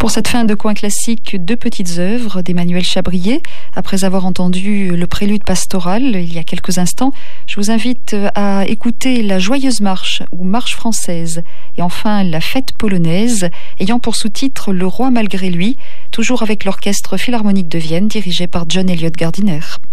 Pour cette fin de coin classique, deux petites œuvres d'Emmanuel Chabrier. Après avoir entendu le prélude pastoral il y a quelques instants, je vous invite à écouter la Joyeuse Marche ou Marche française et enfin la Fête polonaise, ayant pour sous-titre Le Roi malgré lui, toujours avec l'Orchestre Philharmonique de Vienne dirigé par John Eliot Gardiner.